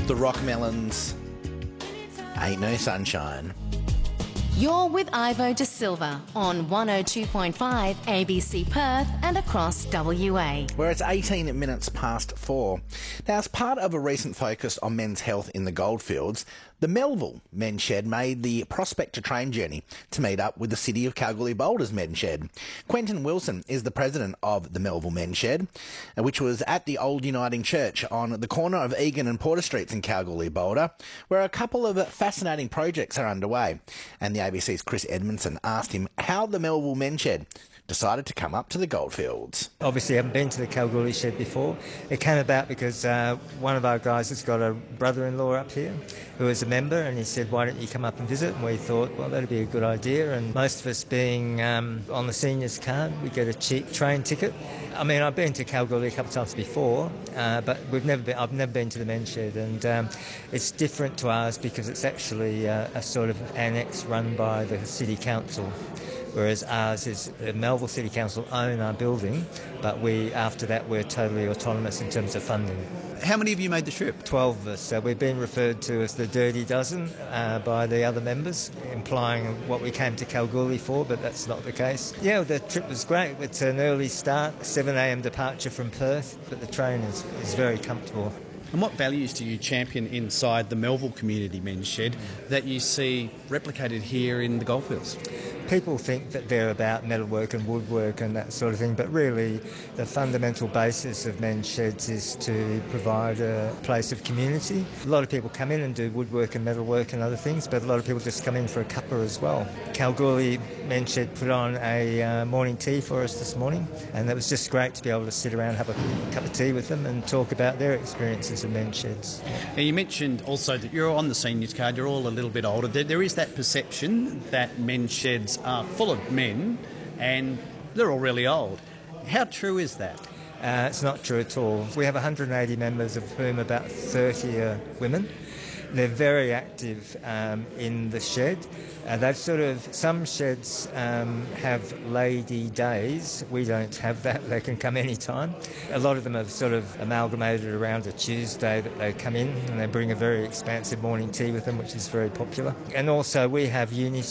The Rockmelons, Ain't No Sunshine. You're with Ivo De Silva on 102.5 ABC Perth and across WA. Where it's 18 minutes past 4. Now, as part of a recent focus on men's health in the goldfields, the Melville Men's Shed made the Prospect to Train journey to meet up with the City of Kalgoorlie-Boulder's Men's Shed. Quentin Wilson is the president of the Melville Men's Shed, which was at the Old Uniting Church on the corner of Egan and Porter Streets in Kalgoorlie-Boulder, where a couple of fascinating projects are underway. And the ABC's Chris Edmondson asked him how the Melville Men's Shed decided to come up to the goldfields. Obviously, I haven't been to the Kalgoorlie Shed before. It came about because one of our guys has got a brother-in-law up here who is a member, and he said, why don't you come up and visit? And we thought, well, that'd be a good idea. And most of us being on the seniors card, we get a cheap train ticket. I mean, I've been to Kalgoorlie a couple of times before, but I've never been to the Men's Shed, and it's different to ours because it's actually a sort of annex run by the City Council. Whereas ours is the Melville City Council own our building, but after that we're totally autonomous in terms of funding. How many of you made the trip? 12 of us. So we've been referred to as the Dirty Dozen by the other members, implying what we came to Kalgoorlie for, but that's not the case. Yeah, the trip was great. It's an early start, 7 a.m. departure from Perth, but the train is very comfortable. And what values do you champion inside the Melville Community Men's Shed that you see replicated here in the Goldfields? People think that they're about metalwork and woodwork and that sort of thing, but really the fundamental basis of men's sheds is to provide a place of community. A lot of people come in and do woodwork and metalwork and other things, but a lot of people just come in for a cuppa as well. Kalgoorlie Men's Shed put on a morning tea for us this morning, and it was just great to be able to sit around, have a cup of tea with them and talk about their experiences of men's sheds. Now, you mentioned also that you're on the seniors card, you're all a little bit older. There is that perception that men's sheds are full of men and they're all really old. How true is that? It's not true at all. We have 180 members, of whom about 30 are women. They're very active in the shed. Some sheds have lady days. We don't have that. They can come any time. A lot of them have sort of amalgamated around a Tuesday that they come in, and they bring a very expansive morning tea with them, which is very popular. And also we have uni